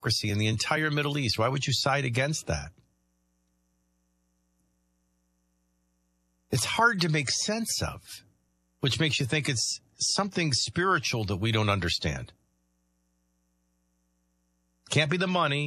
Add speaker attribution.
Speaker 1: in the entire Middle East. Why would you side against that? It's hard to make sense of, which makes you think it's something spiritual that we don't understand. Can't be the money.